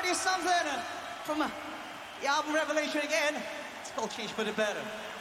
you something from the album Revelation again. It's called Change for the Better.